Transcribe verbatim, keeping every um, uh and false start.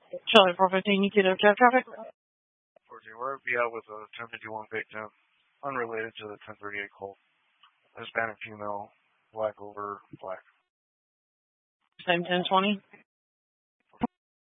Charlie four fifteen, you get a drive traffic. fourteen, we're be out with a ten fifty-one victim, unrelated to the ten thirty-eight call. Hispanic female, black over black. Same ten twenty.